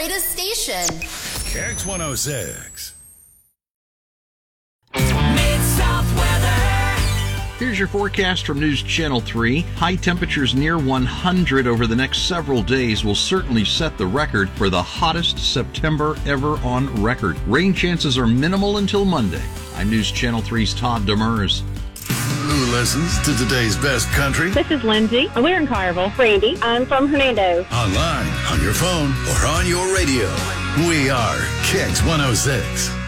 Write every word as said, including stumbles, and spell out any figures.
greatest station. Kicks one oh six. Mid-South weather. Here's your forecast from News Channel three. High temperatures near one hundred over the next several days will certainly set the record for the hottest September ever on record. Rain chances are minimal until Monday. I'm News Channel three's Todd Demers. Who listens to today's best country? This is Lindsay. We're in Carville. Randy. I'm from Hernando. Online, on your phone, or on your radio. We are Kicks one oh six.